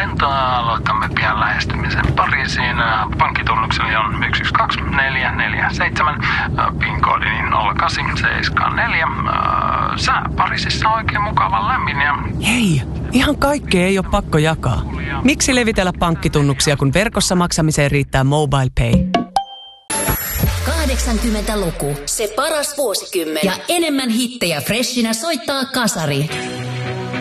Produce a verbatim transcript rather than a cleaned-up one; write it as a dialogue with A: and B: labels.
A: lentoa. Aloitamme pian lähestymisen Pariisiin. Pankkitunnukseni on yksi yksi kaksi neljä neljä seitsemän. PIN-koodini nolla kahdeksan seitsemän neljä. Sää Pariisissa on oikein mukavan lämmin ja...
B: Hei, ihan kaikkea ei ole pakko jakaa. Miksi levitellä pankkitunnuksia, kun verkossa maksamiseen riittää MobilePay?
C: kahdeksankymmentäluku, se paras vuosikymmen. Ja enemmän hittejä freshinä soittaa kasari.